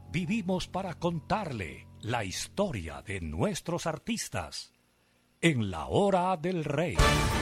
vivimos para contarle la historia de nuestros artistas en la Hora del Rey.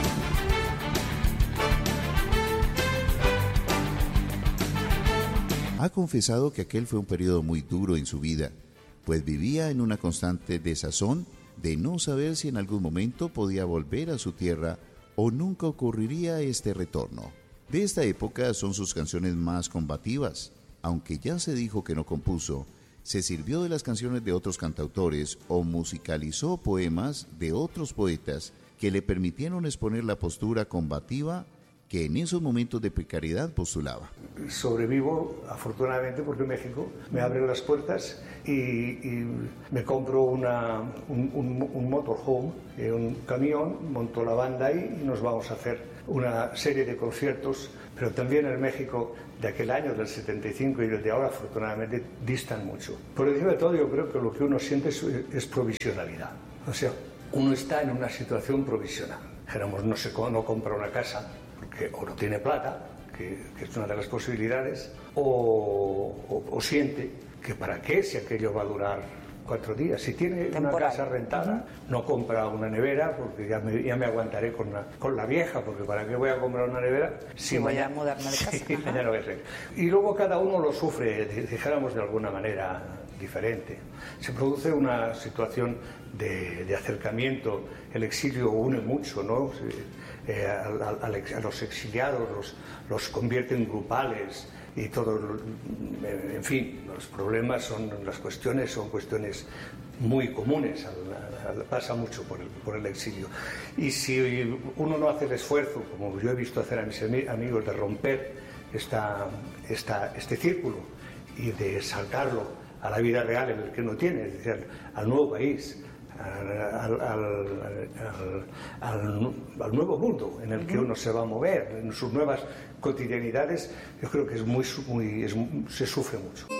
Ha confesado que aquel fue un periodo muy duro en su vida, pues vivía en una constante desazón de no saber si en algún momento podía volver a su tierra o nunca ocurriría este retorno. De esta época son sus canciones más combativas. Aunque ya se dijo que no compuso, se sirvió de las canciones de otros cantautores o musicalizó poemas de otros poetas que le permitieron exponer la postura combativa que en esos momentos de precariedad postulaba. Sobrevivo, afortunadamente, porque México me abre las puertas y me compro un motorhome, un camión, monto la banda ahí y nos vamos a hacer una serie de conciertos, pero también el México de aquel año, del 75 y el de ahora, afortunadamente, distan mucho. Por encima de todo, yo creo que lo que uno siente es provisionalidad. O sea, uno está en una situación provisional. Dijéramos, no compra una casa porque o no tiene plata, que es una de las posibilidades, o siente que para qué si aquello va a durar 4 días. Si tiene una casa rentada, no compra una nevera porque ya me aguantaré con la vieja, porque para qué voy a comprar una nevera si voy a mudarme de casa. Sí, ya no sé. Y luego cada uno lo sufre, dijéramos, de alguna manera diferente. Se produce una situación de acercamiento. El exilio une mucho, ¿no? A los exiliados los convierte en grupales y todo, en fin, los problemas las cuestiones son cuestiones muy comunes, pasa mucho por el exilio. Y si uno no hace el esfuerzo, como yo he visto hacer a mis amigos, de romper este círculo y de sacarlo a la vida real en el que uno tiene, es decir, al nuevo país, al nuevo mundo en el que uno se va a mover, en sus nuevas cotidianidades, yo creo que se sufre mucho.